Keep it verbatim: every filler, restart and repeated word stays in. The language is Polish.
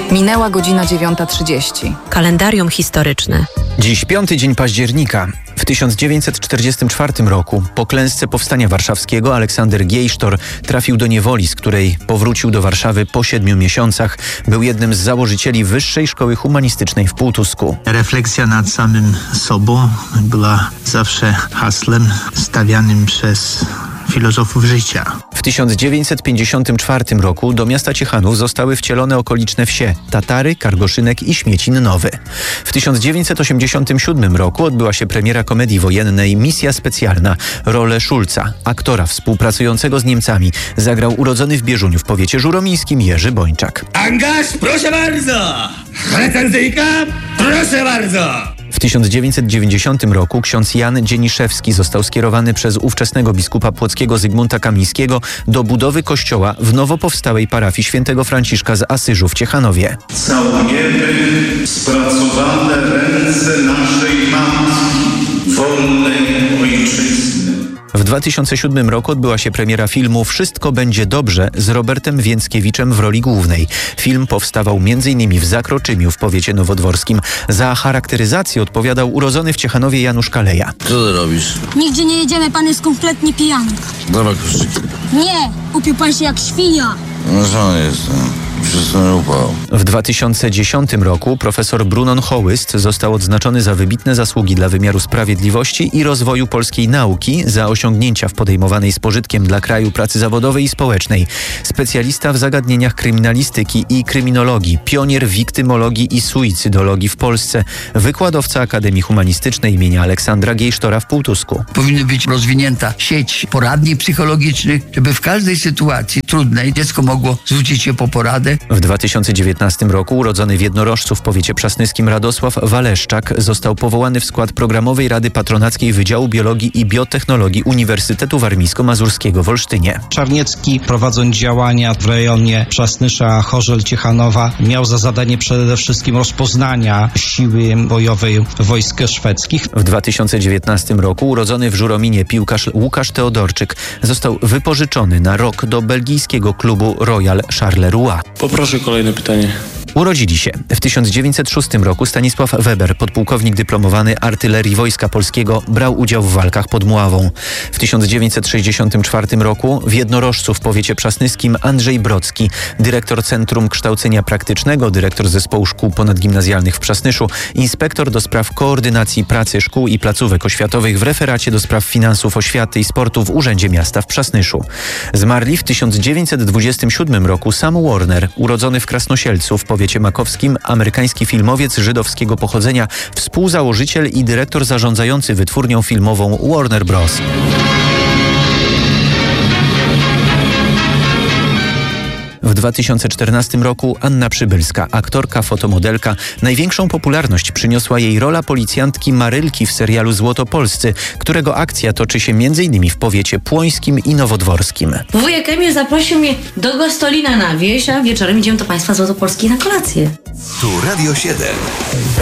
Minęła godzina dziewiąta trzydzieści. Kalendarium historyczne. Dziś piąty dzień października. W tysiąc dziewięćset czterdziestym czwartym roku po klęsce Powstania Warszawskiego Aleksander Giejsztor trafił do niewoli, z której powrócił do Warszawy po siedmiu miesiącach. Był jednym z założycieli Wyższej Szkoły Humanistycznej w Półtusku. Refleksja nad samym sobą była zawsze haslem stawianym przez filozofów życia. W tysiąc dziewięćset pięćdziesiątym czwartym roku do miasta Ciechanów zostały wcielone okoliczne wsie Tatary, Kargoszynek i Śmiecin Nowy. W tysiąc dziewięćset osiemdziesiątym siódmym roku odbyła się premiera komedii wojennej Misja Specjalna. Rolę Szulca, aktora współpracującego z Niemcami, zagrał urodzony w Bieżuniu w powiecie żuromińskim Jerzy Bończak. Angaż, proszę bardzo! Recenzyjka, proszę bardzo! W tysiąc dziewięćset dziewięćdziesiątym roku ksiądz Jan Dzieniszewski został skierowany przez ówczesnego biskupa płockiego Zygmunta Kamińskiego do budowy kościoła w nowo powstałej parafii świętego Franciszka z Asyżu w Ciechanowie. Całujemy spracowane ręce naszej matki, wolnej ojczyzny. W dwa tysiące siódmym roku odbyła się premiera filmu Wszystko będzie dobrze z Robertem Więckiewiczem w roli głównej. Film powstawał między innymi w Zakroczymiu w powiecie nowodworskim. Za charakteryzację odpowiadał urodzony w Ciechanowie Janusz Kaleja. Co ty robisz? Nigdzie nie jedziemy, pan jest kompletnie pijany. Dawaj kluczyki. Nie, upił pan się jak świnia. No co jestem? Wszystko upał. W dwa tysiące dziesiątym roku profesor Brunon Hołyst został odznaczony za wybitne zasługi dla wymiaru sprawiedliwości i rozwoju polskiej nauki, za osiągnięcia w podejmowanej z pożytkiem dla kraju pracy zawodowej i społecznej. Specjalista w zagadnieniach kryminalistyki i kryminologii, pionier wiktymologii i suicydologii w Polsce, wykładowca Akademii Humanistycznej imienia Aleksandra Giejsztora w Półtusku. Powinna być rozwinięta sieć poradni psychologicznych, żeby w każdej sytuacji trudnej dziecko mogło zwrócić się po poradę. W dwa tysiące dziewiętnastym roku urodzony w Jednorożcu w powiecie przasnyskim Radosław Waleszczak został powołany w skład Programowej Rady Patronackiej Wydziału Biologii i Biotechnologii Uniwersytetu Warmińsko-Mazurskiego w Olsztynie. Czarniecki, prowadząc działania w rejonie Przasnysza, Chorzel, Ciechanowa, miał za zadanie przede wszystkim rozpoznania siły bojowej wojsk szwedzkich. W dwa tysiące dziewiętnastym roku urodzony w Żurominie piłkarz Łukasz Teodorczyk został wypożyczony na rok do belgijskiego klubu Royal Charleroi. Poproszę kolejne pytanie. Urodzili się w tysiąc dziewięćset szóstym roku Stanisław Weber, podpułkownik dyplomowany Artylerii Wojska Polskiego, brał udział w walkach pod Mławą. W tysiąc dziewięćset sześćdziesiątym czwartym roku w Jednorożcu w powiecie przasnyskim Andrzej Brocki, dyrektor Centrum Kształcenia Praktycznego, dyrektor Zespołu Szkół Ponadgimnazjalnych w Przasnyszu, inspektor do spraw koordynacji pracy szkół i placówek oświatowych w referacie do spraw finansów, oświaty i sportu w Urzędzie Miasta w Przasnyszu. Zmarli w tysiąc dziewięćset dwudziestym siódmym roku Sam Warner, urodzony w Krasnosielcu w powiecie makowskim, amerykański filmowiec żydowskiego pochodzenia, współzałożyciel i dyrektor zarządzający wytwórnią filmową Warner Bros. W dwa tysiące czternastym roku Anna Przybylska, aktorka, fotomodelka. Największą popularność przyniosła jej rola policjantki Marylki w serialu Złotopolscy, którego akcja toczy się między innymi w powiecie płońskim i nowodworskim. Wujek Emil zaprosił mnie do Gostolina na wieś, a wieczorem idziemy do państwa Złotopolskiej na kolację. Tu Radio siedem.